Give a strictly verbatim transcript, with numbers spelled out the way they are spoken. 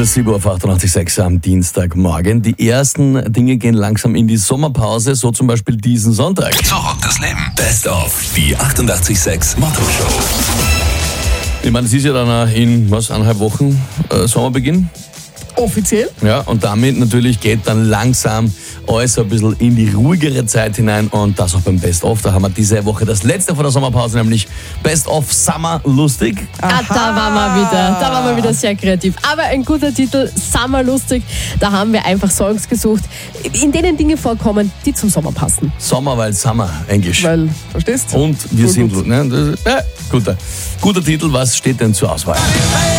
sieben Uhr auf achtundachtzig Komma sechs am Dienstagmorgen. Die ersten Dinge gehen langsam in die Sommerpause, so zum Beispiel diesen Sonntag. Zurück das Leben. Best of die achtundachtzig Komma sechs Motto-Show. Ich meine, es ist ja dann in, was, eineinhalb Wochen äh, Sommerbeginn. Offiziell. Ja, und damit natürlich geht dann langsam alles ein bisschen in die ruhigere Zeit hinein und das auch beim Best of. Da haben wir diese Woche das letzte vor der Sommerpause, nämlich Best of Summer Lustig. Ah, da waren wir wieder. Da waren wir wieder sehr kreativ. Aber ein guter Titel, Summer Lustig. Da haben wir einfach Songs gesucht, in denen Dinge vorkommen, die zum Sommer passen. Sommer, weil Summer, Englisch. Weil, verstehst du? Und wir Voll sind, gut. ne, das, äh, guter, guter Titel. Was steht denn zur Auswahl?